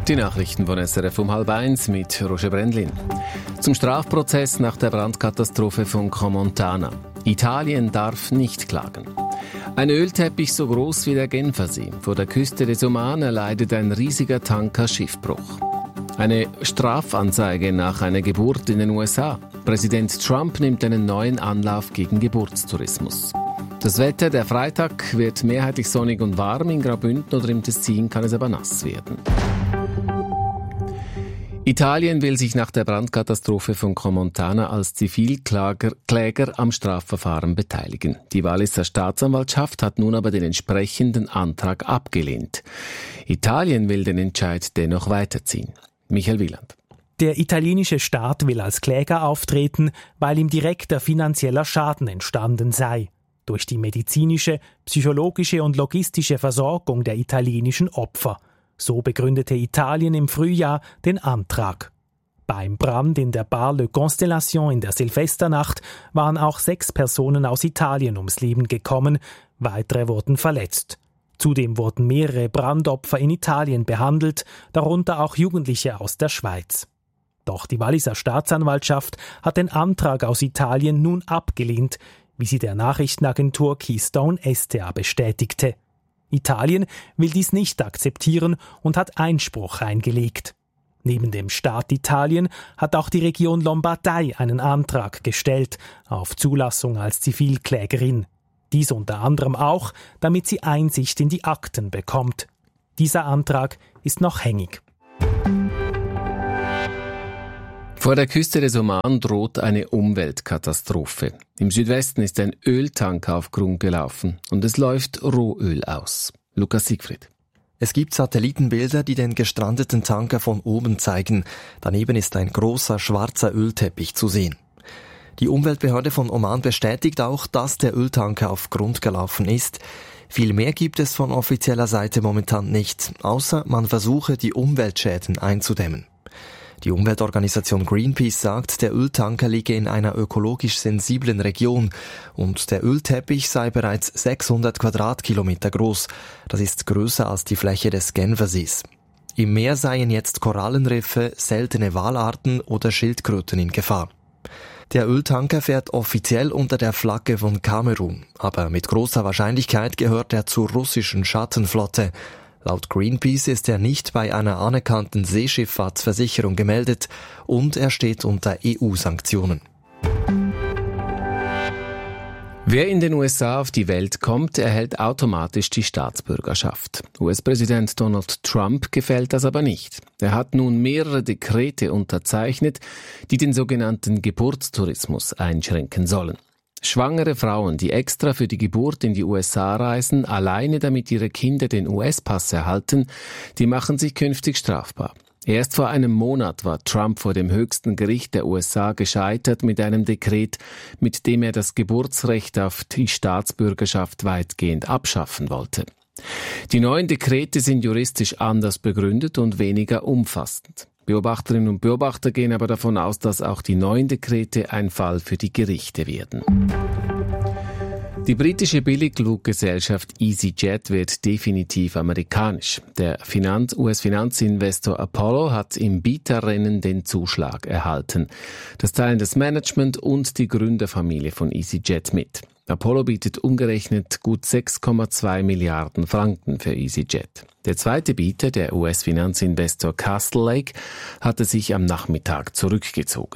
Die Nachrichten von SRF um 12:30 mit Roger Brendlin. Zum Strafprozess nach der Brandkatastrophe von Crans-Montana. Italien darf nicht klagen. Ein Ölteppich so groß wie der Genfersee. Vor der Küste des Oman erleidet ein riesiger Tanker Schiffbruch. Eine Strafanzeige nach einer Geburt in den USA. Präsident Trump nimmt einen neuen Anlauf gegen Geburtstourismus. Das Wetter, der Freitag, wird mehrheitlich sonnig und warm. In Graubünden oder im Tessin kann es aber nass werden. Italien will sich nach der Brandkatastrophe von Crans-Montana als Zivilkläger am Strafverfahren beteiligen. Die Walliser Staatsanwaltschaft hat nun aber den entsprechenden Antrag abgelehnt. Italien will den Entscheid dennoch weiterziehen. Michael Wieland. Der italienische Staat will als Kläger auftreten, weil ihm direkter finanzieller Schaden entstanden sei. Durch die medizinische, psychologische und logistische Versorgung der italienischen Opfer. So begründete Italien im Frühjahr den Antrag. Beim Brand in der Bar Le Constellation in der Silvesternacht waren auch 6 Personen aus Italien ums Leben gekommen, weitere wurden verletzt. Zudem wurden mehrere Brandopfer in Italien behandelt, darunter auch Jugendliche aus der Schweiz. Doch die Walliser Staatsanwaltschaft hat den Antrag aus Italien nun abgelehnt, wie sie der Nachrichtenagentur Keystone STA bestätigte. Italien will dies nicht akzeptieren und hat Einspruch eingelegt. Neben dem Staat Italien hat auch die Region Lombardei einen Antrag gestellt auf Zulassung als Zivilklägerin. Dies unter anderem auch, damit sie Einsicht in die Akten bekommt. Dieser Antrag ist noch hängig. Vor der Küste des Oman droht eine Umweltkatastrophe. Im Südwesten ist ein Öltanker auf Grund gelaufen und es läuft Rohöl aus. Lukas Siegfried. Es gibt Satellitenbilder, die den gestrandeten Tanker von oben zeigen. Daneben ist ein großer schwarzer Ölteppich zu sehen. Die Umweltbehörde von Oman bestätigt auch, dass der Öltanker auf Grund gelaufen ist. Viel mehr gibt es von offizieller Seite momentan nicht, außer man versuche, die Umweltschäden einzudämmen. Die Umweltorganisation Greenpeace sagt, der Öltanker liege in einer ökologisch sensiblen Region und der Ölteppich sei bereits 600 Quadratkilometer groß. Das ist größer als die Fläche des Genfersees. Im Meer seien jetzt Korallenriffe, seltene Walarten oder Schildkröten in Gefahr. Der Öltanker fährt offiziell unter der Flagge von Kamerun, aber mit großer Wahrscheinlichkeit gehört er zur russischen Schattenflotte. Laut Greenpeace ist er nicht bei einer anerkannten Seeschifffahrtsversicherung gemeldet und er steht unter EU-Sanktionen. Wer in den USA auf die Welt kommt, erhält automatisch die Staatsbürgerschaft. US-Präsident Donald Trump gefällt das aber nicht. Er hat nun mehrere Dekrete unterzeichnet, die den sogenannten Geburtstourismus einschränken sollen. Schwangere Frauen, die extra für die Geburt in die USA reisen, alleine damit ihre Kinder den US-Pass erhalten, die machen sich künftig strafbar. Erst vor einem Monat war Trump vor dem höchsten Gericht der USA gescheitert mit einem Dekret, mit dem er das Geburtsrecht auf die Staatsbürgerschaft weitgehend abschaffen wollte. Die neuen Dekrete sind juristisch anders begründet und weniger umfassend. Beobachterinnen und Beobachter gehen aber davon aus, dass auch die neuen Dekrete ein Fall für die Gerichte werden. Die britische Billigfluggesellschaft EasyJet wird definitiv amerikanisch. Der US-Finanzinvestor Apollo hat im Bieterrennen den Zuschlag erhalten. Das teilen das Management und die Gründerfamilie von EasyJet mit. Apollo bietet umgerechnet gut 6,2 Milliarden Franken für EasyJet. Der zweite Bieter, der US-Finanzinvestor Castlelake, hatte sich am Nachmittag zurückgezogen.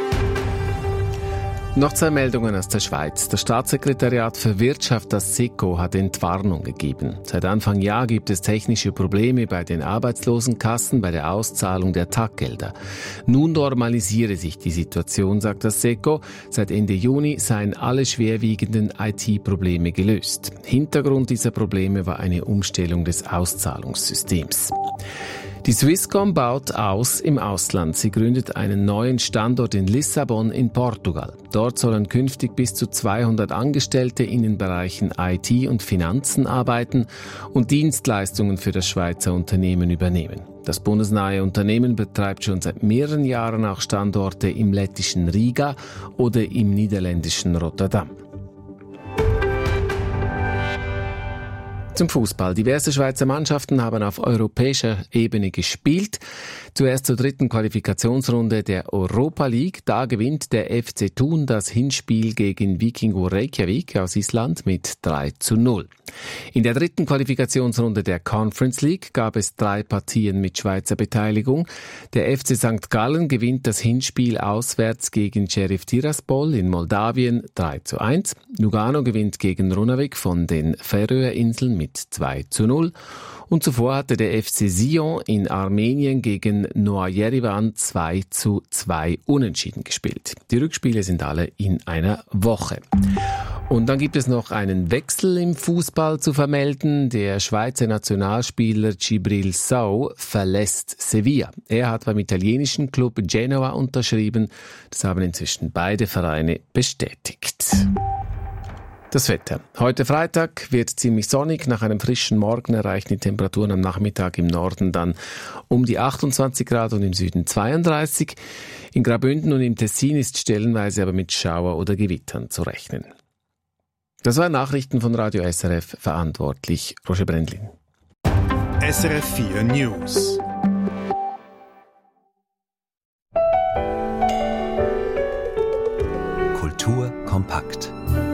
Noch 2 Meldungen aus der Schweiz. Das Staatssekretariat für Wirtschaft, das SECO, hat Entwarnung gegeben. Seit Anfang Jahr gibt es technische Probleme bei den Arbeitslosenkassen bei der Auszahlung der Taggelder. Nun normalisiere sich die Situation, sagt das SECO. Seit Ende Juni seien alle schwerwiegenden IT-Probleme gelöst. Hintergrund dieser Probleme war eine Umstellung des Auszahlungssystems. Die Swisscom baut aus im Ausland. Sie gründet einen neuen Standort in Lissabon in Portugal. Dort sollen künftig bis zu 200 Angestellte in den Bereichen IT und Finanzen arbeiten und Dienstleistungen für das Schweizer Unternehmen übernehmen. Das bundesnahe Unternehmen betreibt schon seit mehreren Jahren auch Standorte im lettischen Riga oder im niederländischen Rotterdam. Zum Fußball. Diverse Schweizer Mannschaften haben auf europäischer Ebene gespielt. Zuerst zur dritten Qualifikationsrunde der Europa League. Da gewinnt der FC Thun das Hinspiel gegen Víkingur Reykjavik aus Island mit 3:0. In der dritten Qualifikationsrunde der Conference League gab es 3 Partien mit Schweizer Beteiligung. Der FC St. Gallen gewinnt das Hinspiel auswärts gegen Sheriff Tiraspol in Moldawien 3:1. Lugano gewinnt gegen Runavík von den Färöerinseln mit 2:0. Und zuvor hatte der FC Sion in Armenien gegen Noa Yerevan 2:2 unentschieden gespielt. Die Rückspiele sind alle in einer Woche. Und dann gibt es noch einen Wechsel im Fußball zu vermelden. Der Schweizer Nationalspieler Djibril Sow verlässt Sevilla. Er hat beim italienischen Club Genoa unterschrieben. Das haben inzwischen beide Vereine bestätigt. Das Wetter. Heute Freitag wird ziemlich sonnig. Nach einem frischen Morgen erreichen die Temperaturen am Nachmittag im Norden dann um die 28 Grad und im Süden 32. In Graubünden und im Tessin ist stellenweise aber mit Schauer oder Gewittern zu rechnen. Das waren Nachrichten von Radio SRF, verantwortlich Roger Brendlin. SRF 4 News. Kultur kompakt.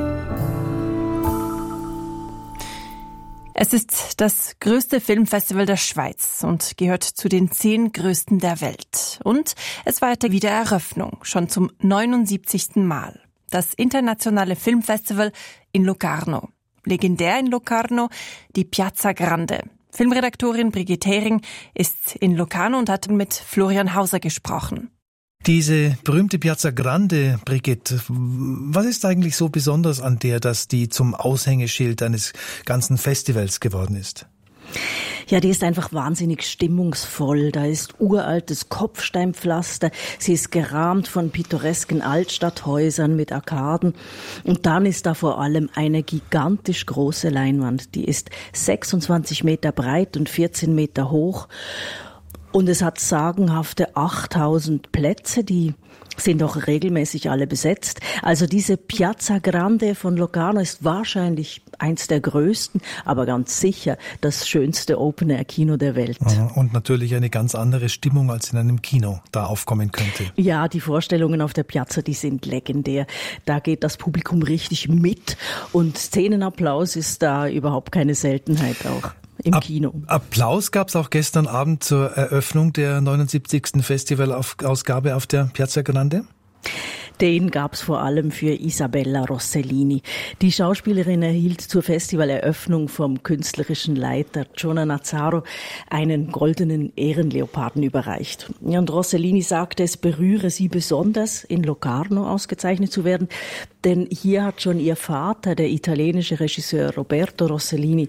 Es ist das größte Filmfestival der Schweiz und gehört zu den 10 größten der Welt. Und es feierte wieder Eröffnung, schon zum 79. Mal. Das internationale Filmfestival in Locarno. Legendär in Locarno, die Piazza Grande. Filmredaktorin Brigitte Hering ist in Locarno und hat mit Florian Hauser gesprochen. Diese berühmte Piazza Grande, Brigitte, was ist eigentlich so besonders an der, dass die zum Aushängeschild eines ganzen Festivals geworden ist? Ja, die ist einfach wahnsinnig stimmungsvoll. Da ist uraltes Kopfsteinpflaster. Sie ist gerahmt von pittoresken Altstadthäusern mit Arkaden. Und dann ist da vor allem eine gigantisch große Leinwand. Die ist 26 Meter breit und 14 Meter hoch. Und es hat sagenhafte 8000 Plätze, die sind auch regelmäßig alle besetzt. Also diese Piazza Grande von Locarno ist wahrscheinlich eins der größten, aber ganz sicher das schönste Open-Air-Kino der Welt. Und natürlich eine ganz andere Stimmung, als in einem Kino da aufkommen könnte. Ja, die Vorstellungen auf der Piazza, die sind legendär. Da geht das Publikum richtig mit und Szenenapplaus ist da überhaupt keine Seltenheit auch. Im Kino. Applaus gab es auch gestern Abend zur Eröffnung der 79. Festivalausgabe auf der Piazza Grande? Den gab's vor allem für Isabella Rossellini. Die Schauspielerin erhielt zur Festivaleröffnung vom künstlerischen Leiter Giona Nazzaro einen goldenen Ehrenleoparden überreicht. Und Rossellini sagte, es berühre sie besonders, in Locarno ausgezeichnet zu werden, denn hier hat schon ihr Vater, der italienische Regisseur Roberto Rossellini,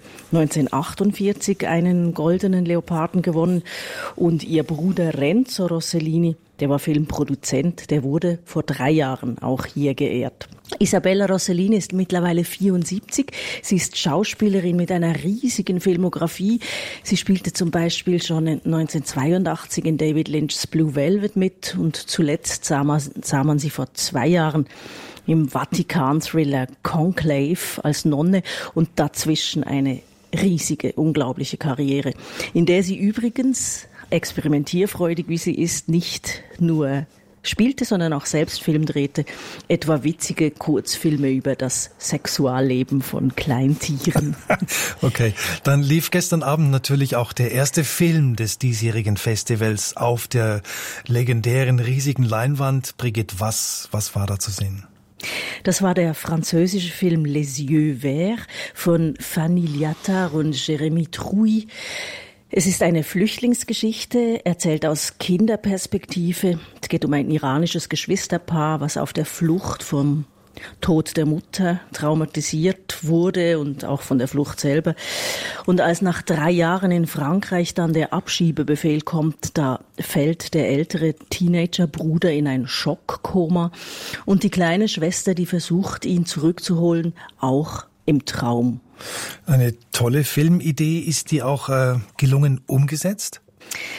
1948 einen goldenen Leoparden gewonnen und ihr Bruder Renzo Rossellini, der war Filmproduzent, der wurde vor 3 Jahren auch hier geehrt. Isabella Rossellini ist mittlerweile 74. Sie ist Schauspielerin mit einer riesigen Filmografie. Sie spielte zum Beispiel schon 1982 in David Lynch's Blue Velvet mit und zuletzt sah man sie vor 2 Jahren im Vatikan-Thriller Conclave als Nonne und dazwischen eine riesige, unglaubliche Karriere, in der sie übrigens, experimentierfreudig wie sie ist, nicht nur spielte, sondern auch selbst Film drehte, etwa witzige Kurzfilme über das Sexualleben von Kleintieren. Okay, dann lief gestern Abend natürlich auch der erste Film des diesjährigen Festivals auf der legendären riesigen Leinwand. Brigitte, was war da zu sehen? Das war der französische Film Les Yeux Verts von Fanny Liattard und Jérémy Trouy. Es ist eine Flüchtlingsgeschichte, erzählt aus Kinderperspektive. Es geht um ein iranisches Geschwisterpaar, was auf der Flucht vom Tod der Mutter traumatisiert wurde und auch von der Flucht selber. Und als nach 3 Jahren in Frankreich dann der Abschiebebefehl kommt, da fällt der ältere Teenagerbruder in ein Schockkoma und die kleine Schwester, die versucht, ihn zurückzuholen, auch im Traum. Eine tolle Filmidee. Ist die auch gelungen umgesetzt?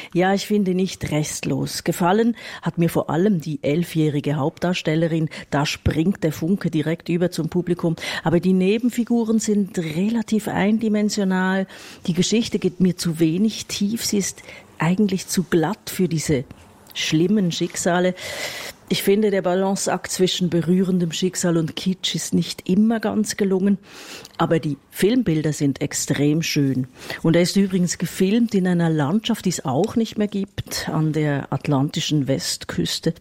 Ja, ich finde nicht restlos. Gefallen hat mir vor allem die 11-jährige Hauptdarstellerin. Da springt der Funke direkt über zum Publikum. Aber die Nebenfiguren sind relativ eindimensional. Die Geschichte geht mir zu wenig tief. Sie ist eigentlich zu glatt für diese schlimmen Schicksale. Ich finde, der Balanceakt zwischen berührendem Schicksal und Kitsch ist nicht immer ganz gelungen, aber die Filmbilder sind extrem schön. Und er ist übrigens gefilmt in einer Landschaft, die es auch nicht mehr gibt, an der atlantischen Westküste.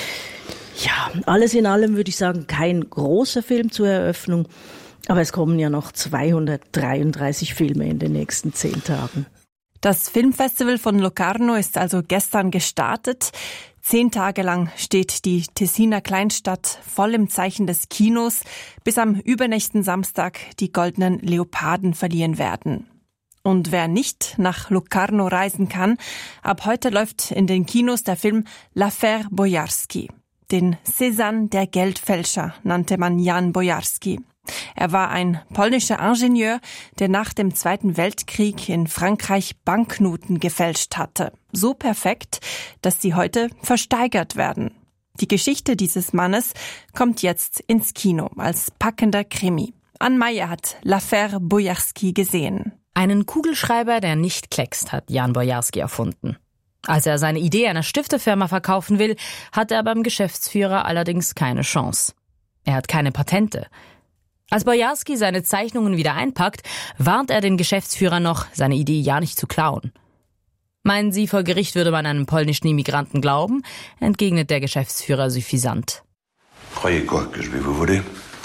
Ja, alles in allem würde ich sagen, kein großer Film zur Eröffnung, aber es kommen ja noch 233 Filme in den nächsten 10 Tagen. Das Filmfestival von Locarno ist also gestern gestartet. 10 Tage lang steht die Tessiner Kleinstadt voll im Zeichen des Kinos, bis am übernächsten Samstag die goldenen Leoparden verliehen werden. Und wer nicht nach Locarno reisen kann, ab heute läuft in den Kinos der Film L'Affaire Bojarski. Den Cézanne der Geldfälscher nannte man Jan Bojarski. Er war ein polnischer Ingenieur, der nach dem Zweiten Weltkrieg in Frankreich Banknoten gefälscht hatte. So perfekt, dass sie heute versteigert werden. Die Geschichte dieses Mannes kommt jetzt ins Kino als packender Krimi. Ann Meyer hat L'Affaire Bojarski gesehen. Einen Kugelschreiber, der nicht kleckst, hat Jan Bojarski erfunden. Als er seine Idee einer Stiftefirma verkaufen will, hat er beim Geschäftsführer allerdings keine Chance. Er hat keine Patente. Als Bojarski seine Zeichnungen wieder einpackt, warnt er den Geschäftsführer noch, seine Idee ja nicht zu klauen. Meinen Sie, vor Gericht würde man einem polnischen Immigranten glauben? Entgegnet der Geschäftsführer suffisant. Croyez quoi, que je vais vous voler?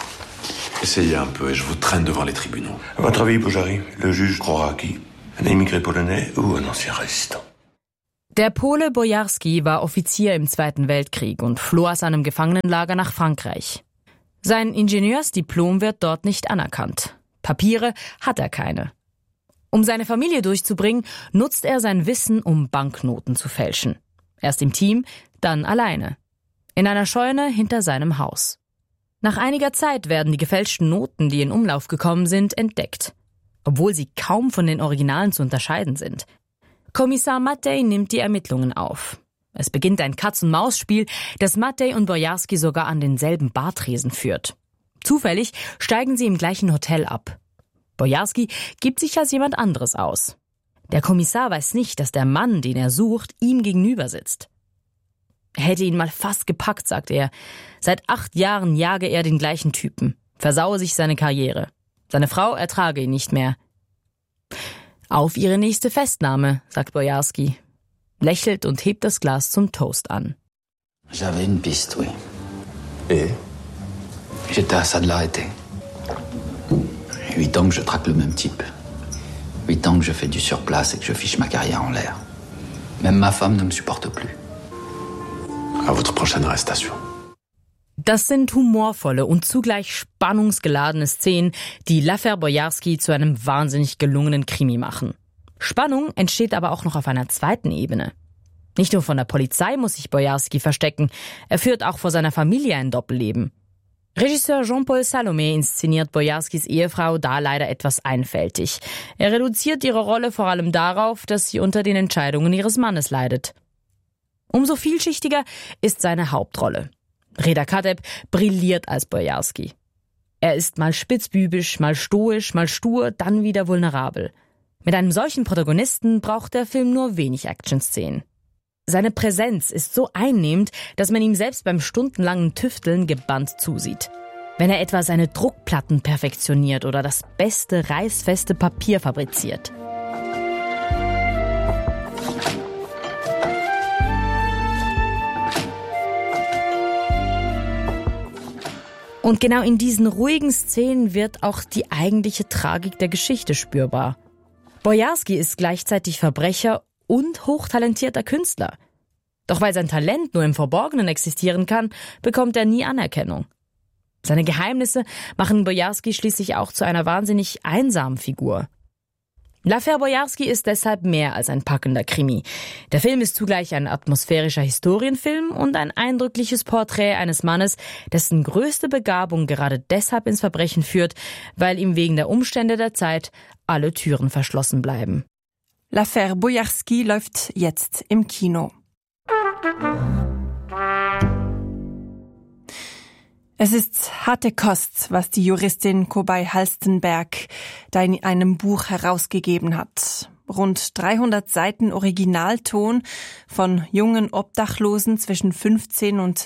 Essayez un peu et je vous traîne devant les tribunaux. À votre avis, Bojarski, le juge croira à qui? Un immigré polonais ou un ancien résistant? Der Pole Bojarski war Offizier im Zweiten Weltkrieg und floh aus einem Gefangenenlager nach Frankreich. Sein Ingenieursdiplom wird dort nicht anerkannt. Papiere hat er keine. Um seine Familie durchzubringen, nutzt er sein Wissen, um Banknoten zu fälschen. Erst im Team, dann alleine. In einer Scheune hinter seinem Haus. Nach einiger Zeit werden die gefälschten Noten, die in Umlauf gekommen sind, entdeckt. Obwohl sie kaum von den Originalen zu unterscheiden sind. Kommissar Mattei nimmt die Ermittlungen auf. Es beginnt ein Katz-und-Maus-Spiel, das Mattei und Bojarski sogar an denselben Bartresen führt. Zufällig steigen sie im gleichen Hotel ab. Bojarski gibt sich als jemand anderes aus. Der Kommissar weiß nicht, dass der Mann, den er sucht, ihm gegenüber sitzt. Er hätte ihn mal fast gepackt, sagt er. Seit 8 Jahren jage er den gleichen Typen, versaue sich seine Karriere. Seine Frau ertrage ihn nicht mehr. Auf ihre nächste Festnahme, sagt Bojarski. Lächelt und hebt das Glas zum Toast an. J'avais une piste, oui. Et? J'étais à ça de l'arrêter. 8 ans que je traque le même type. 8 ans que je fais du surplace et que je fiche ma carrière en l'air. Même ma femme ne me supporte plus. À votre prochaine arrestation. Das sind humorvolle und zugleich spannungsgeladene Szenen, die L'Affaire Bojarski zu einem wahnsinnig gelungenen Krimi machen. Spannung entsteht aber auch noch auf einer zweiten Ebene. Nicht nur von der Polizei muss sich Bojarski verstecken, er führt auch vor seiner Familie ein Doppelleben. Regisseur Jean-Paul Salomé inszeniert Bojarskis Ehefrau da leider etwas einfältig. Er reduziert ihre Rolle vor allem darauf, dass sie unter den Entscheidungen ihres Mannes leidet. Umso vielschichtiger ist seine Hauptrolle. Reda Kateb brilliert als Bojarski. Er ist mal spitzbübisch, mal stoisch, mal stur, dann wieder vulnerabel. Mit einem solchen Protagonisten braucht der Film nur wenig Action-Szenen. Seine Präsenz ist so einnehmend, dass man ihm selbst beim stundenlangen Tüfteln gebannt zusieht. Wenn er etwa seine Druckplatten perfektioniert oder das beste reißfeste Papier fabriziert. Und genau in diesen ruhigen Szenen wird auch die eigentliche Tragik der Geschichte spürbar. Bojarski ist gleichzeitig Verbrecher und hochtalentierter Künstler. Doch weil sein Talent nur im Verborgenen existieren kann, bekommt er nie Anerkennung. Seine Geheimnisse machen Bojarski schließlich auch zu einer wahnsinnig einsamen Figur. L'Affaire Bojarski ist deshalb mehr als ein packender Krimi. Der Film ist zugleich ein atmosphärischer Historienfilm und ein eindrückliches Porträt eines Mannes, dessen größte Begabung gerade deshalb ins Verbrechen führt, weil ihm wegen der Umstände der Zeit alle Türen verschlossen bleiben. L'Affaire Bojarski läuft jetzt im Kino. Es ist harte Kost, was die Juristin Kobay Halstenberg da in einem Buch herausgegeben hat. Rund 300 Seiten Originalton von jungen Obdachlosen zwischen 15 und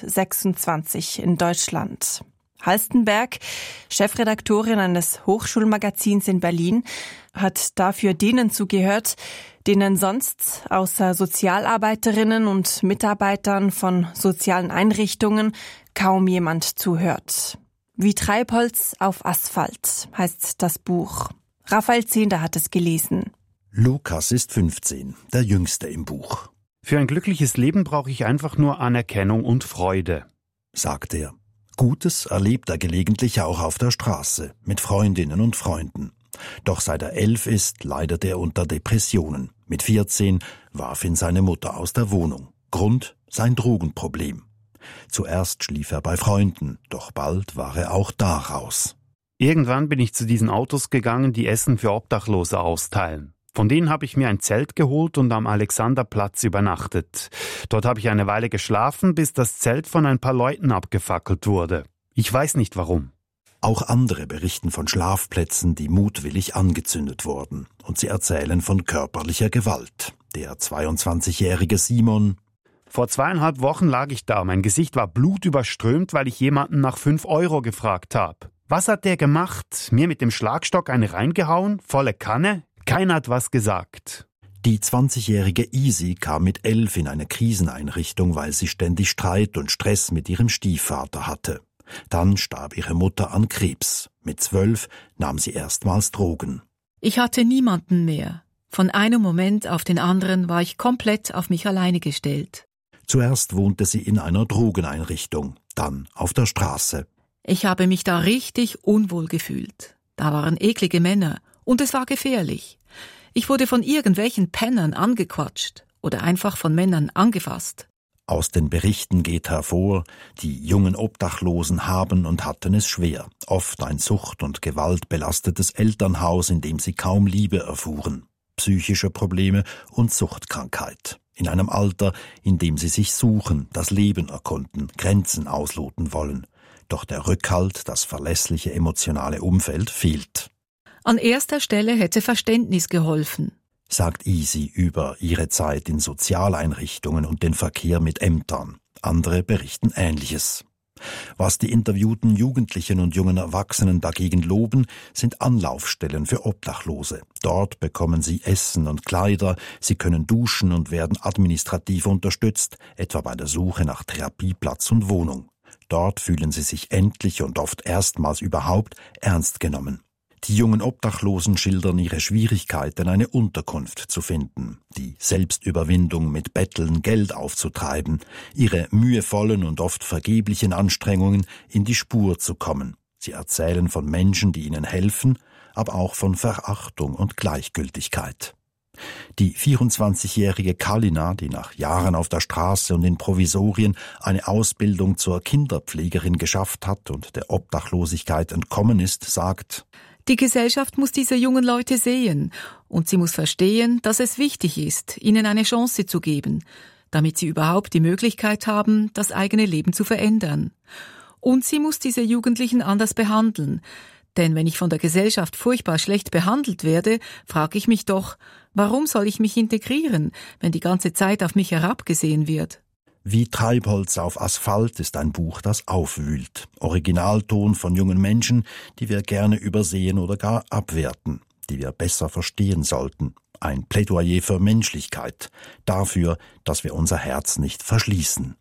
26 in Deutschland. Halstenberg, Chefredaktorin eines Hochschulmagazins in Berlin, hat dafür denen zugehört, denen sonst außer Sozialarbeiterinnen und Mitarbeitern von sozialen Einrichtungen kaum jemand zuhört. Wie Treibholz auf Asphalt heißt das Buch. Raphael Zehnder hat es gelesen. Lukas ist 15, der Jüngste im Buch. Für ein glückliches Leben brauche ich einfach nur Anerkennung und Freude, sagt er. Gutes erlebt er gelegentlich auch auf der Straße, mit Freundinnen und Freunden. Doch seit er 11 ist, leidet er unter Depressionen. Mit 14 warf ihn seine Mutter aus der Wohnung. Grund: sein Drogenproblem. Zuerst schlief er bei Freunden, doch bald war er auch da raus. Irgendwann bin ich zu diesen Autos gegangen, die Essen für Obdachlose austeilen. Von denen habe ich mir ein Zelt geholt und am Alexanderplatz übernachtet. Dort habe ich eine Weile geschlafen, bis das Zelt von ein paar Leuten abgefackelt wurde. Ich weiß nicht warum. Auch andere berichten von Schlafplätzen, die mutwillig angezündet wurden. Und sie erzählen von körperlicher Gewalt. Der 22-jährige Simon: Vor 2,5 Wochen lag ich da. Mein Gesicht war blutüberströmt, weil ich jemanden nach 5 € gefragt habe. Was hat der gemacht? Mir mit dem Schlagstock eine reingehauen? Volle Kanne? Keiner hat was gesagt. Die 20-jährige Easy kam mit 11 in eine Kriseneinrichtung, weil sie ständig Streit und Stress mit ihrem Stiefvater hatte. Dann starb ihre Mutter an Krebs. Mit 12 nahm sie erstmals Drogen. Ich hatte niemanden mehr. Von einem Moment auf den anderen war ich komplett auf mich alleine gestellt. Zuerst wohnte sie in einer Drogeneinrichtung, dann auf der Straße. Ich habe mich da richtig unwohl gefühlt. Da waren eklige Männer und es war gefährlich. Ich wurde von irgendwelchen Pennern angequatscht oder einfach von Männern angefasst. Aus den Berichten geht hervor, die jungen Obdachlosen haben und hatten es schwer. Oft ein sucht- und gewaltbelastetes Elternhaus, in dem sie kaum Liebe erfuhren. Psychische Probleme und Suchtkrankheit. In einem Alter, in dem sie sich suchen, das Leben erkunden, Grenzen ausloten wollen. Doch der Rückhalt, das verlässliche emotionale Umfeld fehlt. An erster Stelle hätte Verständnis geholfen, sagt Easy über ihre Zeit in Sozialeinrichtungen und den Verkehr mit Ämtern. Andere berichten Ähnliches. Was die interviewten Jugendlichen und jungen Erwachsenen dagegen loben, sind Anlaufstellen für Obdachlose. Dort bekommen sie Essen und Kleider, sie können duschen und werden administrativ unterstützt, etwa bei der Suche nach Therapieplatz und Wohnung. Dort fühlen sie sich endlich und oft erstmals überhaupt ernst genommen. Die jungen Obdachlosen schildern ihre Schwierigkeiten, eine Unterkunft zu finden, die Selbstüberwindung mit Betteln Geld aufzutreiben, ihre mühevollen und oft vergeblichen Anstrengungen, in die Spur zu kommen. Sie erzählen von Menschen, die ihnen helfen, aber auch von Verachtung und Gleichgültigkeit. Die 24-jährige Kalina, die nach Jahren auf der Straße und in Provisorien eine Ausbildung zur Kinderpflegerin geschafft hat und der Obdachlosigkeit entkommen ist, sagt: Die Gesellschaft muss diese jungen Leute sehen und sie muss verstehen, dass es wichtig ist, ihnen eine Chance zu geben, damit sie überhaupt die Möglichkeit haben, das eigene Leben zu verändern. Und sie muss diese Jugendlichen anders behandeln. Denn wenn ich von der Gesellschaft furchtbar schlecht behandelt werde, frage ich mich doch, warum soll ich mich integrieren, wenn die ganze Zeit auf mich herabgesehen wird? Wie Treibholz auf Asphalt ist ein Buch, das aufwühlt. Originalton von jungen Menschen, die wir gerne übersehen oder gar abwerten, die wir besser verstehen sollten. Ein Plädoyer für Menschlichkeit, dafür, dass wir unser Herz nicht verschließen.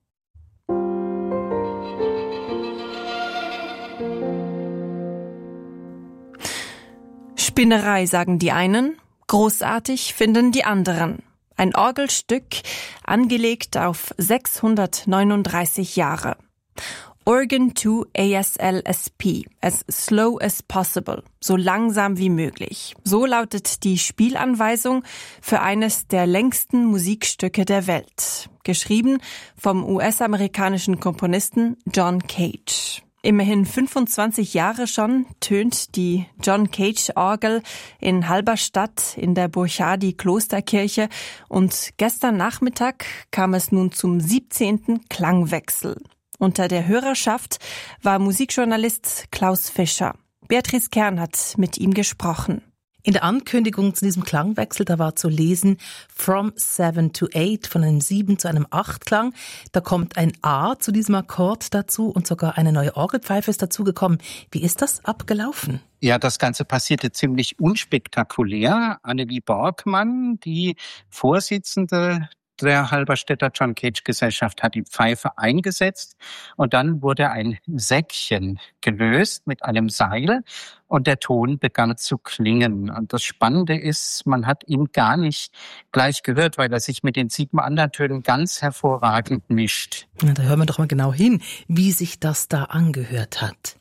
Spinnerei, sagen die einen, großartig finden die anderen. Ein Orgelstück, angelegt auf 639 Jahre. Organ to ASLSP, as slow as possible, so langsam wie möglich. So lautet die Spielanweisung für eines der längsten Musikstücke der Welt. Geschrieben vom US-amerikanischen Komponisten John Cage. Immerhin 25 Jahre schon tönt die John Cage-Orgel in Halberstadt in der Burchardie-Klosterkirche und gestern Nachmittag kam es nun zum 17. Klangwechsel. Unter der Hörerschaft war Musikjournalist Klaus Fischer. Beatrice Kern hat mit ihm gesprochen. In der Ankündigung zu diesem Klangwechsel, da war zu lesen, from 7 to 8, von einem 7 zu einem 8 Klang. Da kommt ein A zu diesem Akkord dazu und sogar eine neue Orgelpfeife ist dazugekommen. Wie ist das abgelaufen? Ja, das Ganze passierte ziemlich unspektakulär. Annelie Borgmann, die Vorsitzende der Halberstädter John Cage Gesellschaft, hat die Pfeife eingesetzt und dann wurde ein Säckchen gelöst mit einem Seil und der Ton begann zu klingen. Und das Spannende ist, man hat ihn gar nicht gleich gehört, weil er sich mit den 7 anderen Tönen ganz hervorragend mischt. Na, da hören wir doch mal genau hin, wie sich das da angehört hat.